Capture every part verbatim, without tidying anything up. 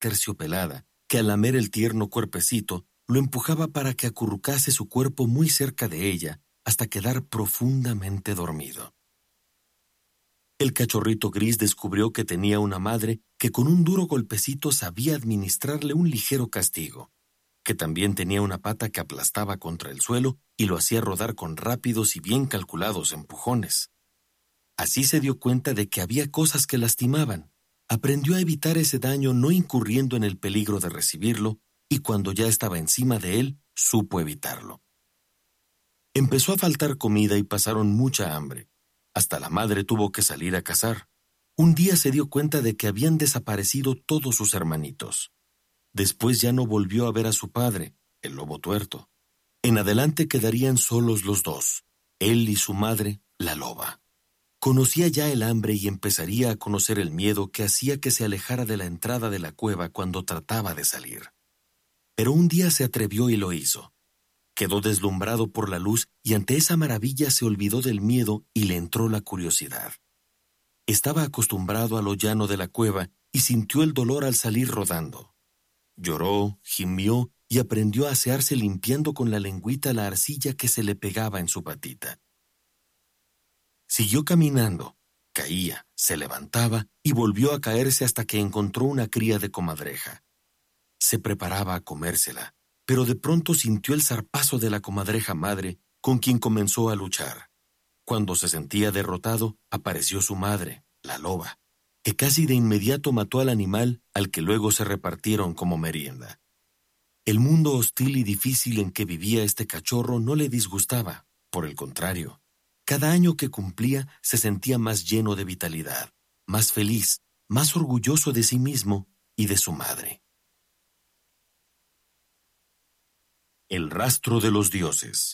aterciopelada que al lamer el tierno cuerpecito lo empujaba para que acurrucase su cuerpo muy cerca de ella hasta quedar profundamente dormido. El cachorrito gris descubrió que tenía una madre que con un duro golpecito sabía administrarle un ligero castigo, que también tenía una pata que aplastaba contra el suelo y lo hacía rodar con rápidos y bien calculados empujones. Así se dio cuenta de que había cosas que lastimaban. Aprendió a evitar ese daño no incurriendo en el peligro de recibirlo, y cuando ya estaba encima de él, supo evitarlo. Empezó a faltar comida y pasaron mucha hambre. Hasta la madre tuvo que salir a cazar. Un día se dio cuenta de que habían desaparecido todos sus hermanitos. Después ya no volvió a ver a su padre, el lobo tuerto. En adelante quedarían solos los dos, él y su madre, la loba. Conocía ya el hambre y empezaría a conocer el miedo que hacía que se alejara de la entrada de la cueva cuando trataba de salir. Pero un día se atrevió y lo hizo. Quedó deslumbrado por la luz y ante esa maravilla se olvidó del miedo y le entró la curiosidad. Estaba acostumbrado a lo llano de la cueva y sintió el dolor al salir rodando. Lloró, gimió y aprendió a asearse limpiando con la lengüita la arcilla que se le pegaba en su patita. Siguió caminando, caía, se levantaba y volvió a caerse hasta que encontró una cría de comadreja. Se preparaba a comérsela, pero de pronto sintió el zarpazo de la comadreja madre, con quien comenzó a luchar. Cuando se sentía derrotado, apareció su madre, la loba, que casi de inmediato mató al animal al que luego se repartieron como merienda. El mundo hostil y difícil en que vivía este cachorro no le disgustaba, por el contrario. Cada año que cumplía se sentía más lleno de vitalidad, más feliz, más orgulloso de sí mismo y de su madre. El rastro de los dioses.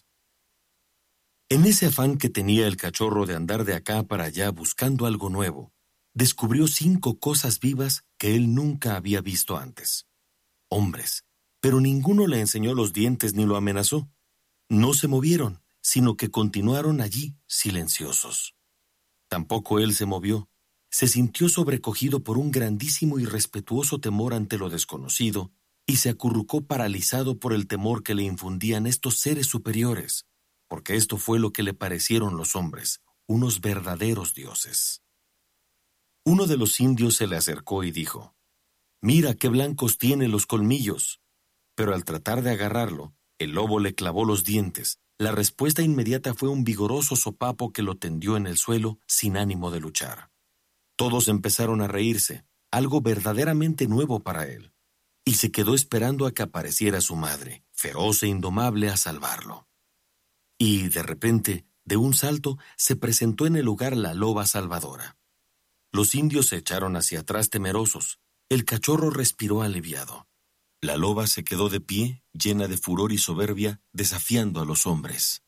En ese afán que tenía el cachorro de andar de acá para allá buscando algo nuevo, descubrió cinco cosas vivas que él nunca había visto antes. Hombres, pero ninguno le enseñó los dientes ni lo amenazó. No se movieron, sino que continuaron allí, silenciosos. Tampoco él se movió. Se sintió sobrecogido por un grandísimo y respetuoso temor ante lo desconocido, y se acurrucó paralizado por el temor que le infundían estos seres superiores, porque esto fue lo que le parecieron los hombres, unos verdaderos dioses. Uno de los indios se le acercó y dijo: «Mira qué blancos tiene los colmillos». Pero al tratar de agarrarlo, el lobo le clavó los dientes. La respuesta inmediata fue un vigoroso sopapo que lo tendió en el suelo sin ánimo de luchar. Todos empezaron a reírse, algo verdaderamente nuevo para él, y se quedó esperando a que apareciera su madre, feroz e indomable, a salvarlo. Y, de repente, de un salto, se presentó en el lugar la loba salvadora. Los indios se echaron hacia atrás temerosos. El cachorro respiró aliviado. La loba se quedó de pie, llena de furor y soberbia, desafiando a los hombres.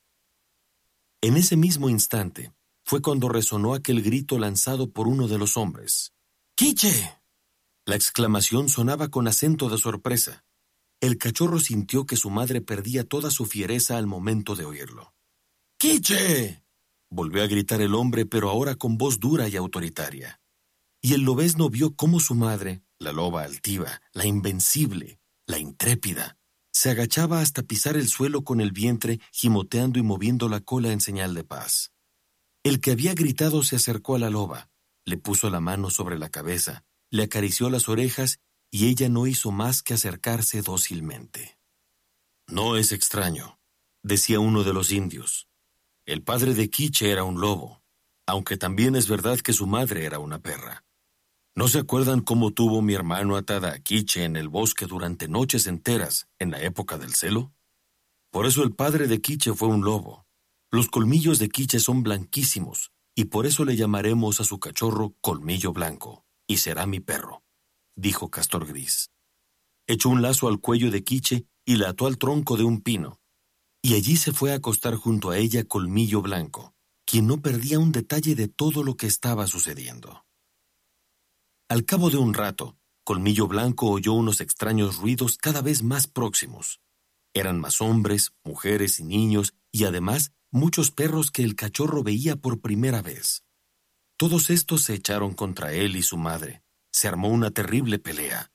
En ese mismo instante, fue cuando resonó aquel grito lanzado por uno de los hombres. «¡Quiche!». La exclamación sonaba con acento de sorpresa. El cachorro sintió que su madre perdía toda su fiereza al momento de oírlo. «¡Quiche!», volvió a gritar el hombre, pero ahora con voz dura y autoritaria. Y el lobezno vio cómo su madre, la loba altiva, la invencible, la intrépida, se agachaba hasta pisar el suelo con el vientre, gimoteando y moviendo la cola en señal de paz. El que había gritado se acercó a la loba, le puso la mano sobre la cabeza, le acarició las orejas y ella no hizo más que acercarse dócilmente. «No es extraño», decía uno de los indios. «El padre de Quiche era un lobo, aunque también es verdad que su madre era una perra. ¿No se acuerdan cómo tuvo mi hermano atada a Quiche en el bosque durante noches enteras en la época del celo? Por eso el padre de Quiche fue un lobo. Los colmillos de Quiche son blanquísimos, y por eso le llamaremos a su cachorro Colmillo Blanco, y será mi perro», dijo Castor Gris. Echó un lazo al cuello de Quiche y la ató al tronco de un pino, y allí se fue a acostar junto a ella Colmillo Blanco, quien no perdía un detalle de todo lo que estaba sucediendo. Al cabo de un rato, Colmillo Blanco oyó unos extraños ruidos cada vez más próximos. Eran más hombres, mujeres y niños, y además muchos perros que el cachorro veía por primera vez. Todos estos se echaron contra él y su madre. Se armó una terrible pelea.